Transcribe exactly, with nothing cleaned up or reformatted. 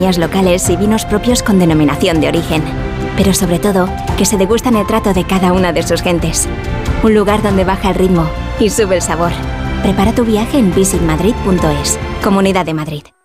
locales y vinos propios con denominación de origen. Pero sobre todo, que se degustan el trato de cada una de sus gentes. Un lugar donde baja el ritmo y sube el sabor. Prepara tu viaje en visit madrid punto es. Comunidad de Madrid.